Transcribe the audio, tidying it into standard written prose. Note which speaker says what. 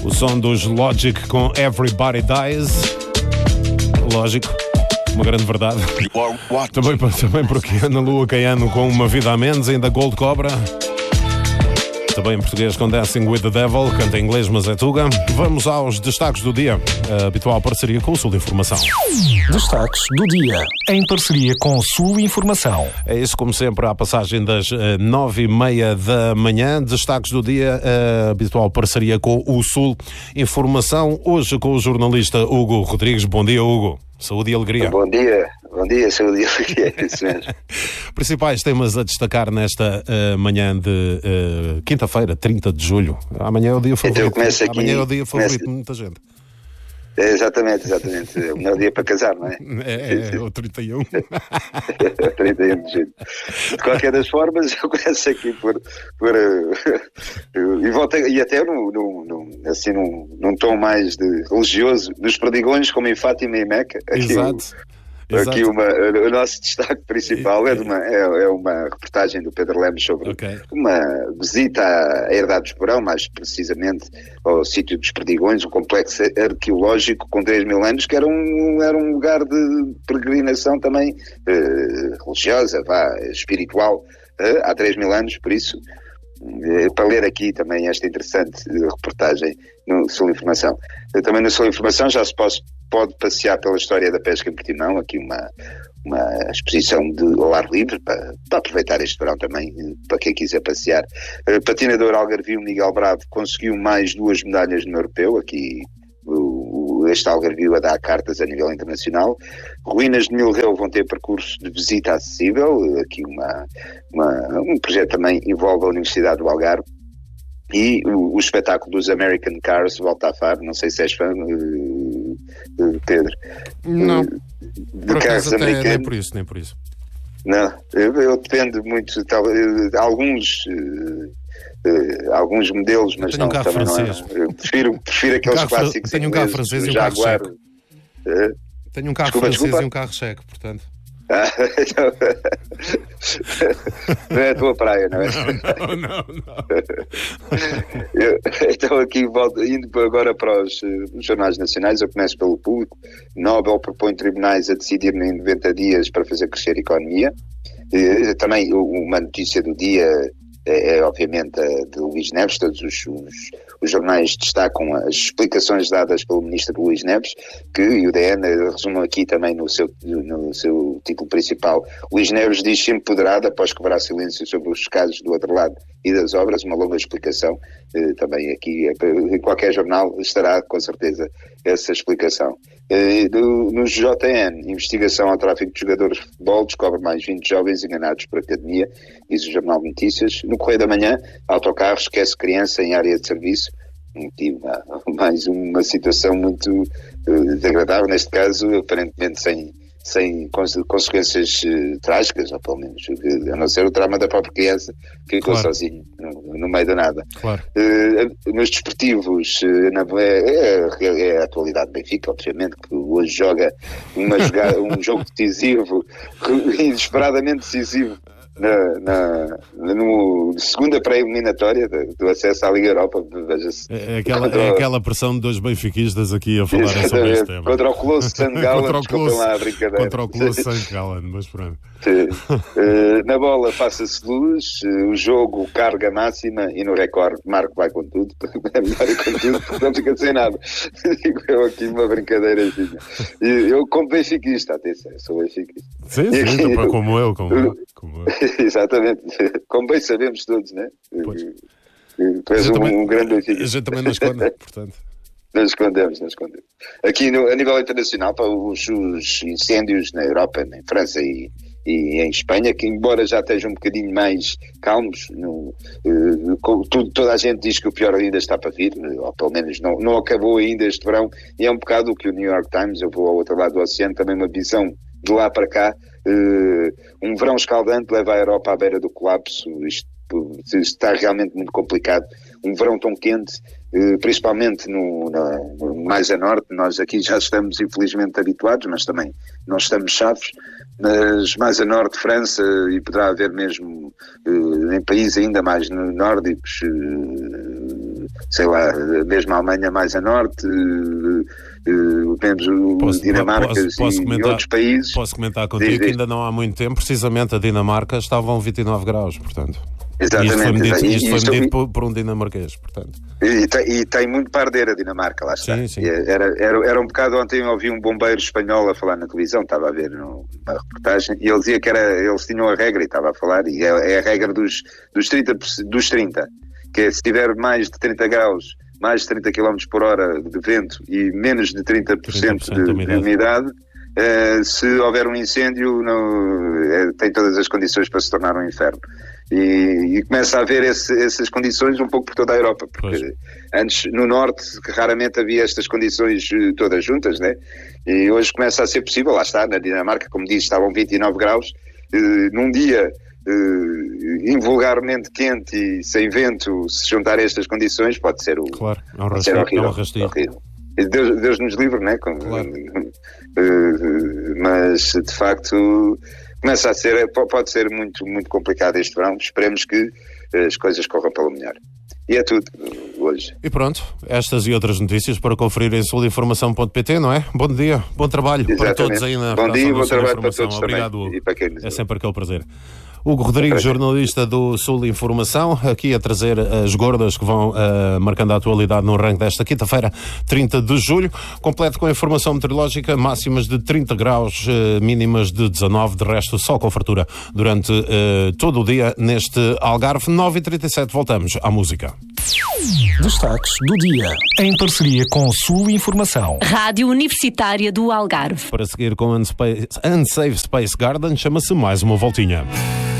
Speaker 1: O som dos Logic com Everybody Dies. Lógico, uma grande verdade. Também por aqui Ana Lua Caiano com Uma Vida a Menos, ainda Gold Cobra. Também em português com Dancing with the Devil, canta em inglês, mas é tuga. Vamos aos destaques do dia. A habitual parceria com o Sul Informação.
Speaker 2: Destaques do dia, em parceria com o Sul Informação.
Speaker 1: É isso, como sempre, à passagem das 9h30 da manhã. Destaques do dia, a habitual parceria com o Sul Informação. Hoje com o jornalista Hugo Rodrigues. Bom dia, Hugo. Saúde e alegria.
Speaker 3: Bom dia, saúde e alegria, é isso mesmo.
Speaker 1: Principais temas a destacar nesta manhã de quinta-feira, 30 de julho. Amanhã é o dia favorito.
Speaker 3: Então
Speaker 1: amanhã é o dia favorito de muita gente.
Speaker 3: É, exatamente. É o melhor dia para casar, não é?
Speaker 1: É o 31.
Speaker 3: 31 de julho. De qualquer das formas, eu começo aqui e volto e até num tom mais religioso, dos perdigões como em Fátima e Meca.
Speaker 1: Exato.
Speaker 3: Aqui o nosso destaque principal é uma reportagem do Pedro Lemos sobre uma visita à Herdade do Esporão, mais precisamente ao sítio dos Perdigões, um complexo arqueológico com 3 mil anos, que era um lugar de peregrinação também religiosa, espiritual, há 3 mil anos, por isso, para ler aqui também esta interessante reportagem no Sul Informação. Também no Sul Informação já se pode passear pela história da pesca em Portimão, aqui uma exposição ao ar livre para aproveitar este verão também, para quem quiser passear. Patinador algarvio Miguel Bravo conseguiu mais 2 medalhas no europeu, aqui este algarvio a dar cartas a nível internacional. Ruínas de Milreu vão ter percurso de visita acessível, aqui um projeto também envolve a Universidade do Algarve. E o espetáculo dos American Cars volta a Faro, não sei se és fã, Pedro.
Speaker 1: Não,
Speaker 3: de carros americanos.
Speaker 1: Nem por isso.
Speaker 3: Não, eu dependo muito de alguns modelos, mas não, também francês. Não é. Eu prefiro aqueles clássicos.
Speaker 1: Tenho um carro francês e um carro checo. Tenho um carro francês e um carro checo, portanto.
Speaker 3: Não é a tua praia, não é?
Speaker 1: Não.
Speaker 3: Então aqui indo agora para os jornais nacionais, eu começo pelo Público. Nobel propõe tribunais a decidir em 90 dias para fazer crescer a economia. Também uma notícia do dia é obviamente a de Luís Neves. Todos os jornais destacam as explicações dadas pelo ministro Luís Neves, que o DN resume aqui também no seu título principal. Luís Neves diz sempre empoderado após quebrar silêncio sobre os casos do outro lado e das obras, uma longa explicação. Também aqui em qualquer jornal estará com certeza essa explicação. No JN, investigação ao tráfico de jogadores de futebol, descobre mais 20 jovens enganados por academia, diz o Jornal de Notícias. No Correio da Manhã, autocarro esquece criança em área de serviço. Mais uma situação muito desagradável, neste caso aparentemente sem consequências trágicas, ou pelo menos a não ser o trauma da própria criança que ficou sozinho no meio do nada.
Speaker 1: Claro.
Speaker 3: Nos desportivos é a atualidade do Benfica, obviamente, que hoje joga um jogo decisivo, inesperadamente decisivo, no segunda pré-eliminatória do acesso à Liga Europa.
Speaker 1: É aquela pressão de 2 benfiquistas aqui a falar sobre este tema.
Speaker 3: Contra o Colosso de St. Gallen, desculpem lá a brincadeira.
Speaker 1: Contra o Colosso de St. Gallen, mas pronto.
Speaker 3: Na bola faça-se luz, o jogo carga máxima e no recorde Marco vai com tudo. É melhor ir com tudo, porque não fica sem nada. Digo eu aqui uma brincadeirazinha. Eu como benfiquista, atenção, sou benfiquista.
Speaker 1: Sim, como eu.
Speaker 3: Exatamente, como bem sabemos todos, né? Tu és um grande benfiquista.
Speaker 1: A gente também não esconde, portanto.
Speaker 3: Não escondemos. Aqui a nível internacional, para os incêndios na Europa, em França e em Espanha, que embora já estejam um bocadinho mais calmos, toda a gente diz que o pior ainda está para vir, ou pelo menos não acabou ainda este verão, e é um bocado o que o New York Times, eu vou ao outro lado do oceano, também uma visão de lá para cá. Um verão escaldante leva a Europa à beira do colapso. Isto está realmente muito complicado. Um verão tão quente, principalmente mais a norte. Nós aqui já estamos infelizmente habituados, mas também não estamos chaves. Mas mais a norte, França, e poderá haver mesmo em países ainda mais nórdicos, sei lá, mesmo a Alemanha mais a norte, vemos Dinamarcas e outros países.
Speaker 1: Posso comentar contigo que ainda não há muito tempo, precisamente a Dinamarca estavam 29 graus, portanto.
Speaker 3: Exatamente.
Speaker 1: Isto foi medido por um dinamarquês, portanto.
Speaker 3: E tem muito para arder a Dinamarca, lá está.
Speaker 1: Sim.
Speaker 3: Era um bocado, ontem eu ouvi um bombeiro espanhol a falar na televisão, estava a ver numa reportagem, e ele dizia que eles tinham a regra, e estava a falar, e é a regra dos 30, que é se tiver mais de 30 graus, mais de 30 km por hora de vento e menos de 30% de umidade, se houver um incêndio, tem todas as condições para se tornar um inferno. E começa a haver essas condições um pouco por toda a Europa, porque antes no norte raramente havia estas condições todas juntas, né? E hoje começa a ser possível. Lá está, na Dinamarca, como disse, estavam 29 graus, num dia invulgarmente quente e sem vento, se juntar a estas condições pode ser horrível. Deus nos livre, né? Mas de facto começa a ser, pode ser muito, muito complicado este verão. Esperemos que as coisas corram pelo melhor. E é tudo hoje.
Speaker 1: E pronto, estas e outras notícias para conferir em sulinformação.pt, não é? Bom dia, bom trabalho.
Speaker 3: Exatamente.
Speaker 1: Para todos aí na
Speaker 3: Bom dia, bom trabalho para todos.
Speaker 1: Obrigado,
Speaker 3: também.
Speaker 1: Hugo. É sempre aquele prazer. Hugo Rodrigues, jornalista do Sul Informação, aqui a trazer as gordas que vão marcando a atualidade no ranking desta quinta-feira, 30 de julho, completo com a informação meteorológica, máximas de 30 graus, mínimas de 19, de resto sol com fartura durante todo o dia neste Algarve. 9h37, voltamos à música.
Speaker 2: Destaques do dia, em parceria com Sul Informação.
Speaker 4: Rádio Universitária do Algarve.
Speaker 1: Para seguir com Unsafe Space Garden, chama-se Mais uma Voltinha.